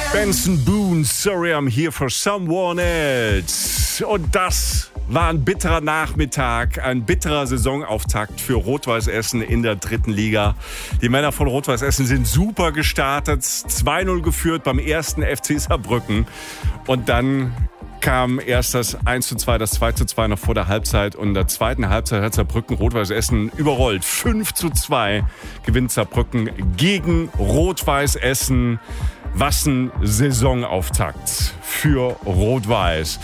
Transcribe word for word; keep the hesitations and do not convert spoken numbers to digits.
Benson Boone, sorry I'm here for someone else. Und das war ein bitterer Nachmittag, ein bitterer Saisonauftakt für Rot-Weiß Essen in der dritten Liga. Die Männer von Rot-Weiß Essen sind super gestartet, zwei null geführt beim ersten F C Saarbrücken. Und dann kam erst das eins zu zwei, das zwei zu zwei noch vor der Halbzeit. Und in der zweiten Halbzeit hat Saarbrücken Rot-Weiß Essen überrollt. fünf zu zwei gewinnt Saarbrücken gegen Rot-Weiß Essen. Was ein Saisonauftakt für Rot-Weiß.